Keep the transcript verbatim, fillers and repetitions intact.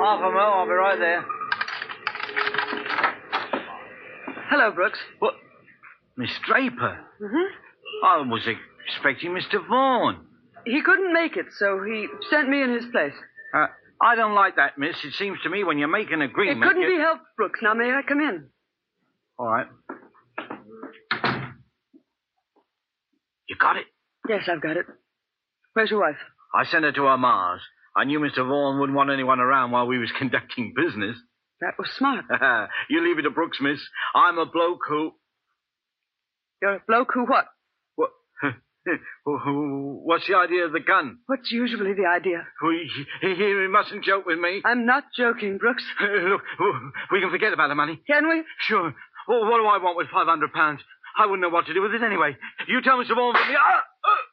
Half a mo, I'll be right there. Hello, Brooks. What? Miss Draper? Mm-hmm. I was expecting Mister Vaughan. He couldn't make it, so he sent me in his place. Uh, I don't like that, miss. It seems to me when you make an agreement... It couldn't you... be helped, Brooks. Now, may I come in? All right. You got it? Yes, I've got it. Where's your wife? I sent her to her ma's. I knew Mister Vaughan wouldn't want anyone around while we was conducting business. That was smart. You leave it to Brooks, miss. I'm a bloke who... You're a bloke who what? What? What's the idea of the gun? What's usually the idea? We, you mustn't joke with me. I'm not joking, Brooks. Look, we can forget about the money. Can we? Sure. Well, what do I want with five hundred pounds? I wouldn't know what to do with it anyway. You tell Mister Vaughan for me. Ah! Uh!